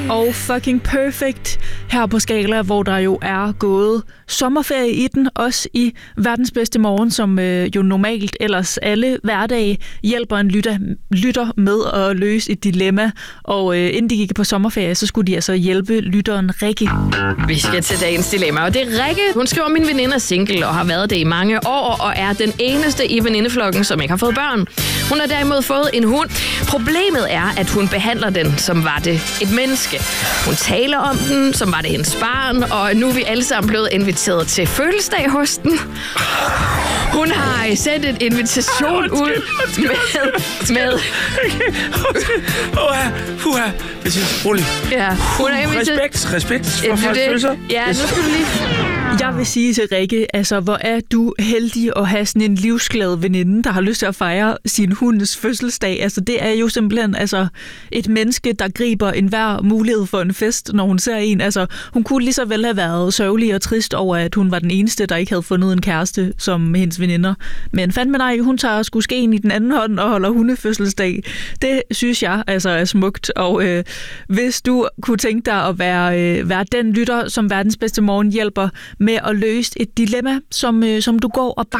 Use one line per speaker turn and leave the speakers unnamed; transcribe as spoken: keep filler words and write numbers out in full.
og fucking perfect her på Skala, hvor der jo er gået sommerferie i den, også i Verdens Bedste Morgen, som øh, jo normalt ellers alle hverdage hjælper en lytter, lytter med at løse et dilemma. Og øh, inden de gik på sommerferie, så skulle de altså hjælpe lytteren Rikke.
Vi skal til dagens dilemma, og det er Rikke. Hun skriver, min veninde er single og har været det i mange år, og er den eneste i venindeflokken, som ikke har fået børn. Hun har derimod fået en hund. Problemet er, at hun behandler den, som var det et menneske. Hun taler om den, som var det hendes barn, og nu er vi alle sammen blevet inviteret til fødselsdag hos den. Hun har sendt en invitation
undskyld,
ud
undskyld,
med... med
Uha, uha. Rolig.
ja, hun har inviteret...
Respekt, respekt for
Ja,
folks
det-
følelser.
Ja, nu skal du lige...
Jeg vil sige til Rikke, altså hvor er du heldig at have sådan en livsglad veninde, der har lyst til at fejre sin hundes fødselsdag. Altså det er jo simpelthen altså, et menneske, der griber enhver mulighed for en fest, når hun ser en. Altså hun kunne lige så vel have været sørgelig og trist over, at hun var den eneste, der ikke havde fundet en kæreste som hendes veninder. Men fandme nej, hun tager sgu skeen i den anden hånd og holder hundefødselsdag. Det synes jeg altså er smukt. Og øh, hvis du kunne tænke dig at være, øh, være den lytter, som Verdens Bedste Morgen hjælper med at løse et dilemma, som, øh, som du går og